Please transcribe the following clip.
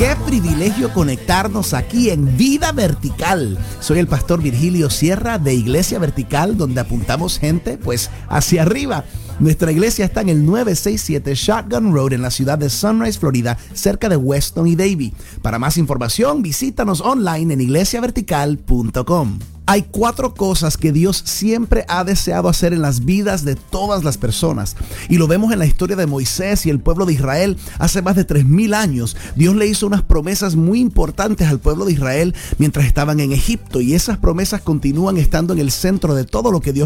Qué privilegio conectarnos aquí en Vida Vertical. Soy el pastor Virgilio Sierra de Iglesia Vertical, donde apuntamos gente pues hacia arriba. Nuestra iglesia está en el 967 Shotgun Road en la ciudad de Sunrise, Florida, cerca de Weston y Davie. Para más información, visítanos online en iglesiavertical.com. Hay 4 cosas que Dios siempre ha deseado hacer en las vidas de todas las personas. Y lo vemos en la historia de Moisés y el pueblo de Israel hace más de 3000 años. Dios le hizo unas promesas muy importantes al pueblo de Israel mientras estaban en Egipto. Y esas promesas continúan estando en el centro de todo lo que Dios